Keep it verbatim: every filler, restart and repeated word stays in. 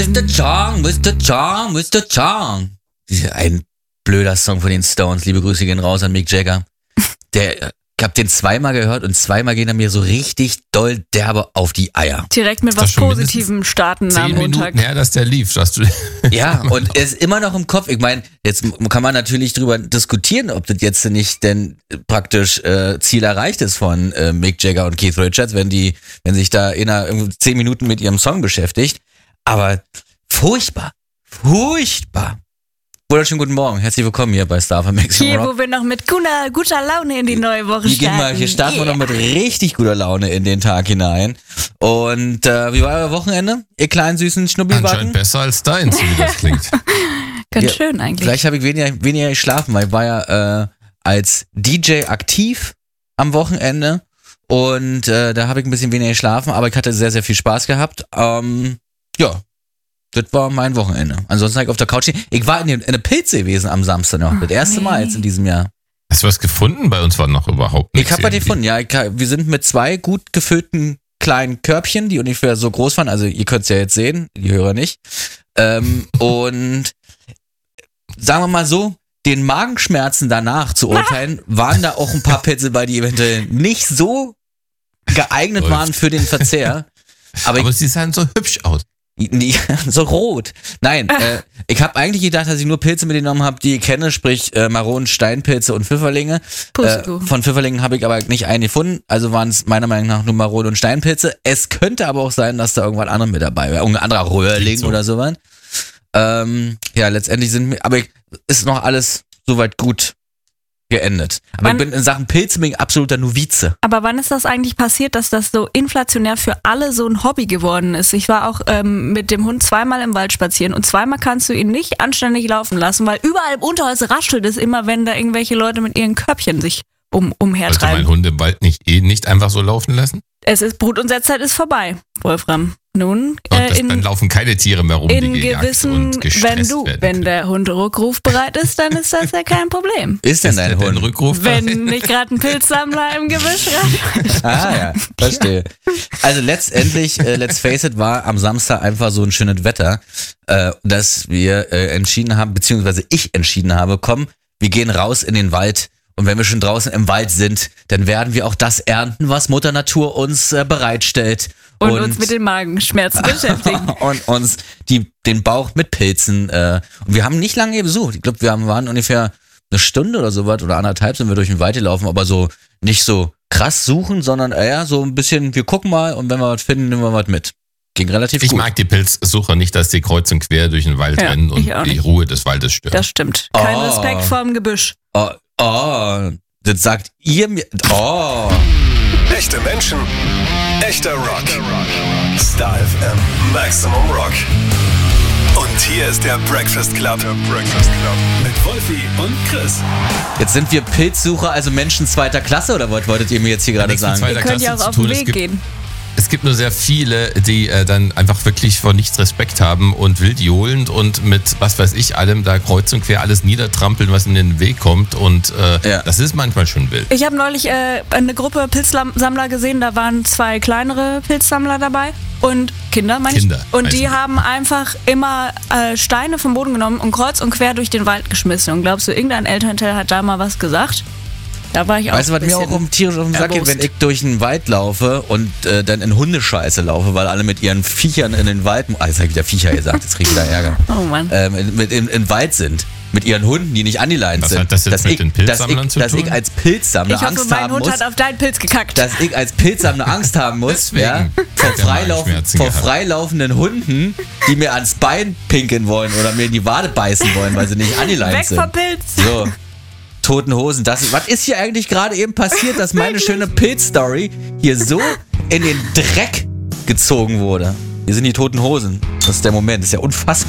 Mister Chong, Mister Chong, Mister Chong. Ein blöder Song von den Stones. Liebe Grüße gehen raus an Mick Jagger. Der, ich hab den zweimal gehört und zweimal gehen er mir so richtig doll derbe auf die Eier. Direkt mit was Positivem starten am Montag. Minuten her, dass der lief. Dass du ja, und er ist immer noch im Kopf. Ich meine, jetzt kann man natürlich drüber diskutieren, ob das jetzt nicht denn praktisch äh, Ziel erreicht ist von äh, Mick Jagger und Keith Richards, wenn die, wenn sich da in einer zehn Minuten mit ihrem Song beschäftigt. Aber furchtbar, furchtbar. Wunderschönen guten Morgen, herzlich willkommen hier bei Star F M Maximum Rock. Hier, wo wir noch mit guter, guter Laune in die neue Woche hier starten. Mal, hier starten yeah. wir noch mit richtig guter Laune in den Tag hinein. Und äh, wie war euer Wochenende, ihr kleinen süßen Schnubbelbacken? Anscheinend besser als deins, wie das klingt. Ganz ja, schön eigentlich. Vielleicht habe ich weniger, weniger geschlafen, weil ich war ja äh, als D J aktiv am Wochenende und äh, da habe ich ein bisschen weniger geschlafen, aber ich hatte sehr, sehr viel Spaß gehabt. Ähm, ja. Das war mein Wochenende. Ansonsten habe ich auf der Couch. Ich war in, den, in der Pilze gewesen am Samstag noch. Das erste Mal jetzt in diesem Jahr. Hast du was gefunden? Bei uns war noch überhaupt nichts. Ich habe was gefunden, ja. Ich, wir sind mit zwei gut gefüllten kleinen Körbchen, die ungefähr so groß waren. Also ihr könnt es ja jetzt sehen, die Hörer nicht. Ähm, und sagen wir mal so, den Magenschmerzen danach zu urteilen, waren da auch ein paar Pilze bei, die eventuell nicht so geeignet waren für den Verzehr. Aber, Aber ich, sie sahen so hübsch aus. So rot. Nein, äh, ich habe eigentlich gedacht, dass ich nur Pilze mitgenommen habe, die ich kenne, sprich äh, Maronen, Steinpilze und Pfifferlinge. Äh, von Pfifferlingen habe ich aber nicht einen gefunden, also waren es meiner Meinung nach nur Maronen und Steinpilze. Es könnte aber auch sein, dass da irgendwas anderes mit dabei wäre, irgendein anderer Röhrling so. Oder sowas. Ähm, ja, letztendlich sind mir, aber ich, ist noch alles soweit gut geendet. Aber wann, ich bin in Sachen Pilze bin ich absoluter Novize. Aber wann ist das eigentlich passiert, dass das so inflationär für alle so ein Hobby geworden ist? Ich war auch ähm, mit dem Hund zweimal im Wald spazieren und zweimal kannst du ihn nicht anständig laufen lassen, weil überall im Unterholz raschelt es immer, wenn da irgendwelche Leute mit ihren Körbchen sich um, umhertreiben. Sollte mein Hund im Wald nicht eh nicht einfach so laufen lassen? Es ist Brut- und Setzzeit ist vorbei, Wolfram. Nun, äh, das, in, dann laufen keine Tiere mehr rum, in die gewissen, und gestresst wenn du, werden. Wenn der Hund rückrufbereit ist, dann ist das ja kein Problem. Ist denn dein Hund rückrufbereit? Wenn nicht gerade ein Pilzsammler im Gebüsch rennt. Ah ja, verstehe. Also letztendlich, äh, let's face it, war am Samstag einfach so ein schönes Wetter, äh, dass wir äh, entschieden haben, beziehungsweise ich entschieden habe, komm, wir gehen raus in den Wald. Und wenn wir schon draußen im Wald sind, dann werden wir auch das ernten, was Mutter Natur uns äh, bereitstellt. Und, und uns mit den Magenschmerzen beschäftigen. Und uns die, den Bauch mit Pilzen. Äh, und wir haben nicht lange besucht. Ich glaube, wir haben, waren ungefähr eine Stunde oder sowas oder anderthalb sind wir durch den Wald gelaufen, aber so nicht so krass suchen, sondern eher so ein bisschen, wir gucken mal und wenn wir was finden, nehmen wir was mit. Ging relativ ich gut. Ich mag die Pilzsucher nicht, dass die kreuz und quer durch den Wald ja, rennen und die Ruhe des Waldes stören. Das stimmt. Kein oh. Respekt vor dem Gebüsch. Oh, oh, das sagt ihr mir. Oh. Echte Menschen, echter Rock. Star F M Maximum Rock. Und hier ist der Breakfast Club. Der Breakfast Club. Mit Wolfi und Chris. Jetzt sind wir Pilzsucher, also Menschen zweiter Klasse, oder was wolltet ihr mir jetzt hier gerade sagen? Ihr könnt ja auch auf den Weg gehen. Es gibt nur sehr viele, die äh, dann einfach wirklich vor nichts Respekt haben und wild johlend und mit was weiß ich allem da kreuz und quer alles niedertrampeln, was in den Weg kommt und äh, ja. Das ist manchmal schon wild. Ich habe neulich äh, eine Gruppe Pilzsammler gesehen, da waren zwei kleinere Pilzsammler dabei und Kinder, meine ich. Kinder, und die haben einfach immer äh, Steine vom Boden genommen und kreuz und quer durch den Wald geschmissen. Und glaubst du, irgendein Elternteil hat da mal was gesagt? Da war ich auch weißt du, was mir auch um tierisch auf den Sack geht, wenn ich durch den Wald laufe und äh, dann in Hundescheiße laufe, weil alle mit ihren Viechern in den Wald, ah, jetzt habe ich wieder Viecher gesagt, jetzt kriege ich wieder Ärger, oh Mann. Ähm, mit in, in Wald sind, mit ihren Hunden, die nicht angeleint sind. Was hat das jetzt dass mit ich, den Pilzsammlern dass ich, zu dass tun? ich als Pilzsammler ich hoffe, Angst mein haben Hund muss, hat auf deinen Pilz gekackt. dass ich als Pilzsammler Angst haben muss, ja, vor, freilaufen, vor freilaufenden Hunden, die mir ans Bein pinkeln wollen oder mir in die Wade beißen wollen, weil sie nicht angeleint Weg sind. vom Pilz. So. Toten Hosen. Das, was ist hier eigentlich gerade eben passiert, dass meine schöne Pilz-Story hier so in den Dreck gezogen wurde? Hier sind die toten Hosen. Das ist der Moment. Das ist ja unfassbar.